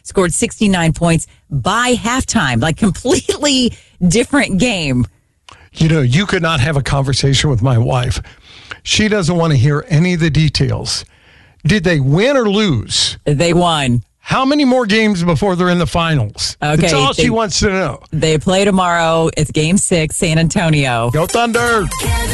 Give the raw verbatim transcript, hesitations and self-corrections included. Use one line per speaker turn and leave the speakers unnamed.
scored sixty-nine points by halftime. Like, completely different game.
You know, you could not have a conversation with my wife. She doesn't want to hear any of the details. Did they win or lose?
They won.
How many more games before they're in the finals?
Okay,
That's all
they,
she wants to know.
They play tomorrow. It's game six, San Antonio.
Go Thunder.